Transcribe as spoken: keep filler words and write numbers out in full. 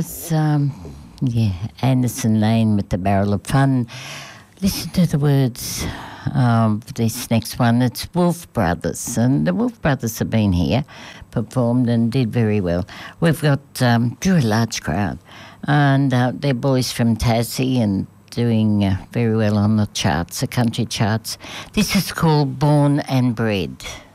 was, um, yeah, Anderson Lane with the Barrel of Fun. Listen to the words of this next one. It's Wolf Brothers, and the Wolf Brothers have been here, performed and did very well. We've got, um, drew a large crowd, and uh, they're boys from Tassie and doing uh, very well on the charts, the country charts. This is called Born and Bred.